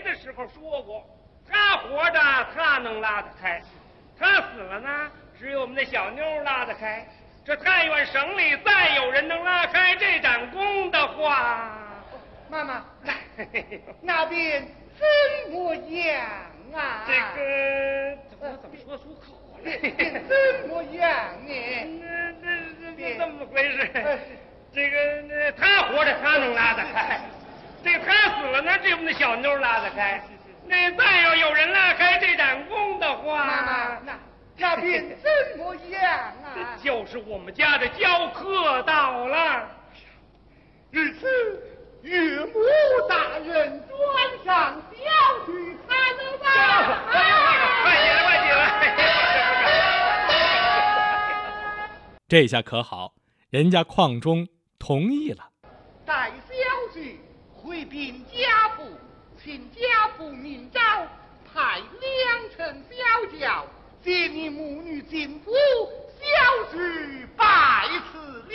的时候说过，他活着他能拉得开，他死了呢，只有我们的小妞拉得开。这太原省里再有人能拉开这盏弓的话， 妈妈，那边怎么样啊？ 这个我怎么说出口来？ 怎么样呢？ 这怎么回事？这个他活着他能拉得开，这个他死了呢，只有我们的小妞拉得开。那再要有人拉开这盏弓的话， 妈妈，那边怎么样啊？ 就是我们家的教课到了。 日此岳母大人转上小婿才能吧？ 快起来！ 这下可好，人家邝中同意了。 待小婿回禀家父，请家父明诏，派2乘小轿接你母女进府，小婿拜辞了。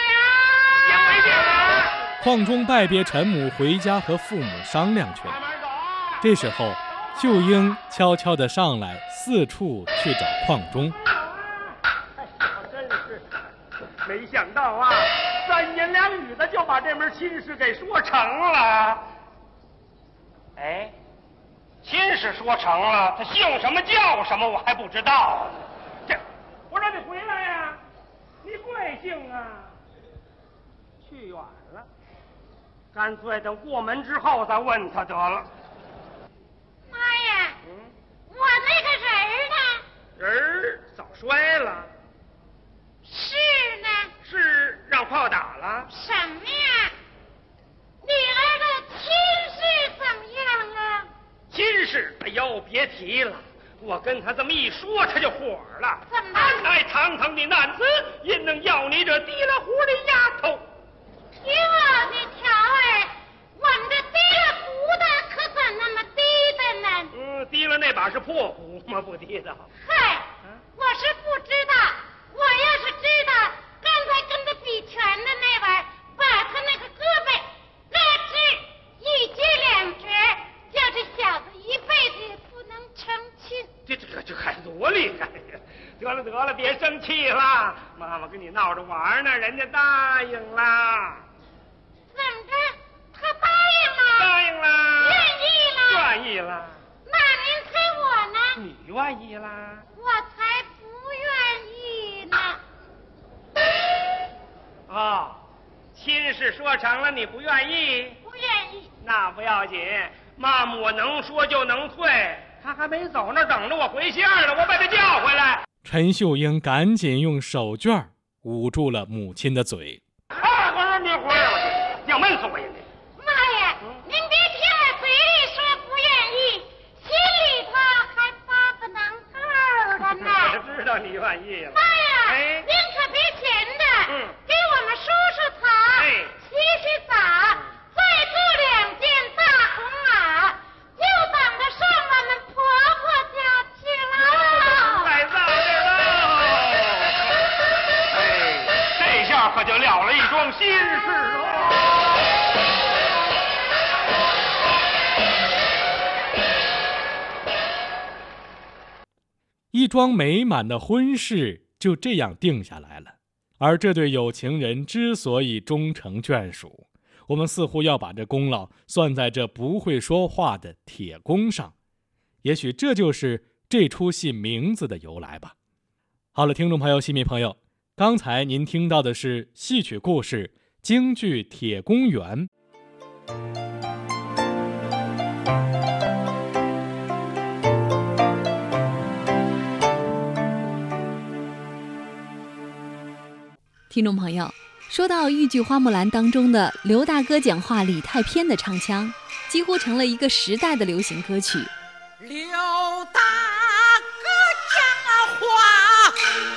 邝中拜别陈母，回家和父母商量去了。这时候，秀英悄悄地上来，四处去找邝中。 真是没想到啊，3言2语的就把这门亲事给说成了。哎，亲事说成了，他姓什么叫什么我还不知道。这，我让你回来呀，你贵姓啊？去远了，干脆等过门之后再问他得了。 妈呀，我那个人儿呢？ 人早摔了。 是呢？ 是让炮打了？ 什么呀？女儿的亲事怎么样啊？ 亲事，哎呦，别提了，我跟他这么一说，他就火了。 怎么？ 俺乃堂堂的男子，因能要你这提了壶的丫头？ 听我的条儿，我们这提了壶的可怎那么低的呢？ 提了那把是破壶吗？不提的。 嗨，我是不知道。我要是知道，刚才跟他比拳的那位，把他那个胳膊咯吱一截2截，叫这小子一辈子也不能成亲。 这还多厉害呀！得了，别生气了，妈妈跟你闹着玩呢，人家答应了。 怎么着？他答应了？ 答应了。 愿意了？那您猜我呢？ 你愿意了？ 我才不愿意呢。 亲事说成了，你不愿意？ 不愿意。 那不要紧，妈妈我能说就能退。他还没走那等着我回信了，我把他叫回来。 陈秀英赶紧用手绢捂住了母亲的嘴。 我你回来，要闷死我呀！ 妈呀，您别听我嘴里说不愿意，心里头还巴不能够的呢。 我知道你愿意了。 妈呀，您可别闲着，给我们梳梳头，洗洗澡，再做2件大红袄，就等着上我们婆婆家去了。 太早了。这下可就了了一桩心事了。 一桩美满的婚事就这样定下来了。而这对有情人之所以终成眷属，我们似乎要把这功劳算在这不会说话的铁公上。也许这就是这出戏名字的由来吧。好了，听众朋友、戏迷朋友，刚才您听到的是戏曲故事京剧《铁公园》。 听众朋友，说到豫剧《花木兰》当中的刘大哥讲话李太偏的唱腔，几乎成了一个时代的流行歌曲。 刘大哥讲话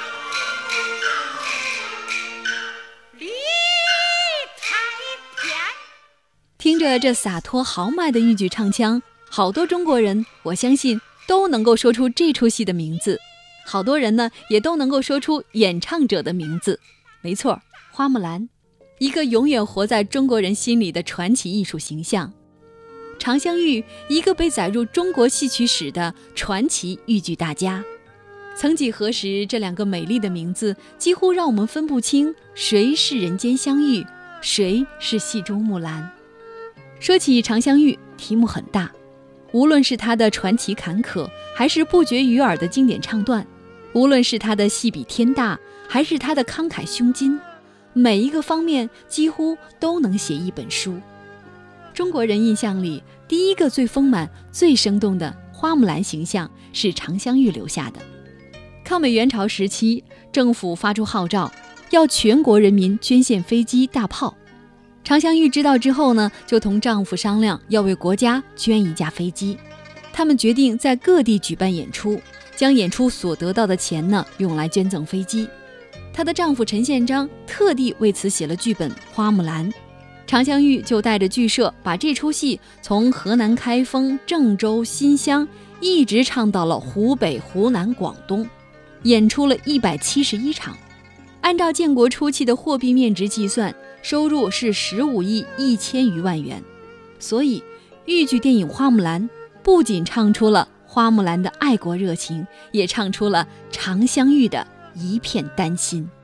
李太偏， 听着这洒脱豪迈的豫剧唱腔，好多中国人我相信都能够说出这出戏的名字，好多人呢也都能够说出演唱者的名字。没错，花木兰，一个永远活在中国人心里的传奇艺术形象。 常香玉，一个被载入中国戏曲史的传奇豫剧大家。曾几何时，这两个美丽的名字几乎让我们分不清谁是人间香玉，谁是戏中木兰。说起常香玉，题目很大，无论是她的传奇坎坷，还是不绝于耳的经典唱段，无论是她的戏比天大，还是她的慷慨胸襟，每一个方面几乎都能写一本书。中国人印象里，第一个最丰满、最生动的花木兰形象是常香玉留下的。抗美援朝时期，政府发出号召，要全国人民捐献飞机、大炮。常香玉知道之后呢，就同丈夫商量要为国家捐一架飞机。他们决定在各地举办演出，将演出所得到的钱呢，用来捐赠飞机。她的丈夫陈宪章特地为此写了剧本《花木兰》。常香玉就带着剧社把这出戏从河南开封、郑州、新乡一直唱到了湖北、湖南、广东，演出了171场。按照建国初期的货币面值计算，收入是15亿1000余万元。所以豫剧电影《花木兰》不仅唱出了花木兰的爱国热情，也唱出了常香玉的一片丹心。